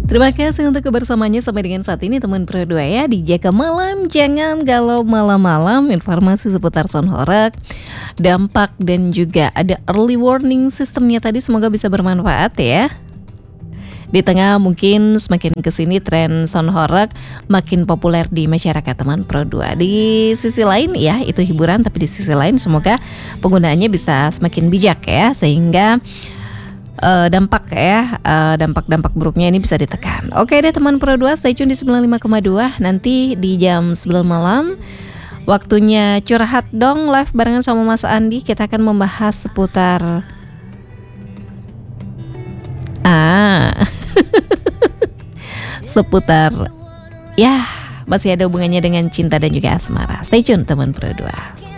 Terima kasih untuk kebersamaannya sampai dengan saat ini teman Pro 2 ya. Di Jaga Malam, jangan galau malam-malam. Informasi seputar sound horeg, dampak dan juga ada early warning sistemnya tadi, semoga bisa bermanfaat ya. Di tengah mungkin semakin kesini tren sound horeg makin populer di masyarakat teman Pro 2. Di sisi lain ya itu hiburan, tapi di sisi lain semoga penggunaannya bisa semakin bijak ya, sehingga dampak buruknya ini bisa ditekan. Oke deh teman Pro 2, stay tune di 95,2. Nanti di jam 9 malam waktunya curhat dong live barengan sama Mas Andi. Kita akan membahas seputar seputar ya masih ada hubungannya dengan cinta dan juga asmara. Stay tune teman Pro 2.